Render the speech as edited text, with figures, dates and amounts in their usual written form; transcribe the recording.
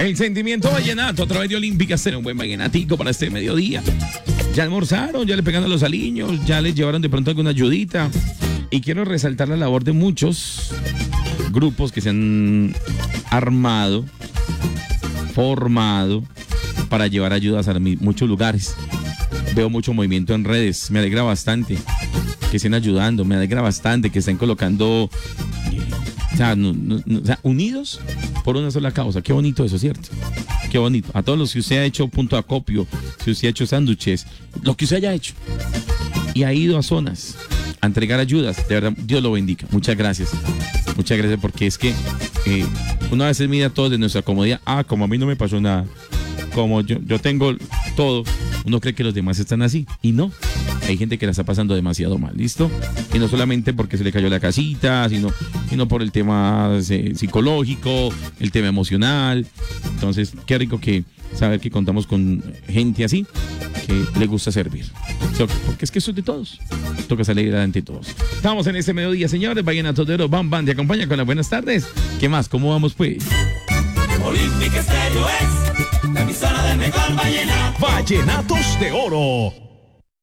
El sentimiento vallenato a través de Olímpica Estéreo. Un buen vallenatico para este mediodía. Ya almorzaron, ya le pegan a los aliños, ya les llevaron de pronto alguna ayudita. Y quiero resaltar la labor de muchos grupos que se han armado, formado para llevar ayudas a muchos lugares. Veo mucho movimiento en redes, me alegra bastante que estén ayudando, me alegra bastante que estén colocando, unidos por una sola causa. Qué bonito eso, ¿cierto? Qué bonito. A todos los que usted ha hecho punto de acopio, si usted ha hecho sándwiches, lo que usted haya hecho y ha ido a zonas a entregar ayudas, de verdad, Dios lo bendiga. Muchas gracias porque es que uno a veces mira todo de nuestra comodidad. Como a mí no me pasó nada, como yo tengo todo, uno cree que los demás están así y no. Hay gente que la está pasando demasiado mal, ¿listo? Y no solamente porque se le cayó la casita, sino por el tema psicológico, el tema emocional. Entonces, qué rico que saber que contamos con gente así, que le gusta servir. Porque es que eso es de todos. Toca salir adelante todos. Estamos en este mediodía, señores. Vallenatos de Oro, Bam Bam, te acompaña con las buenas tardes. ¿Qué más? ¿Cómo vamos, pues? Olímpica Estéreo es la emisora del mejor vallenato. Vallenatos de Oro.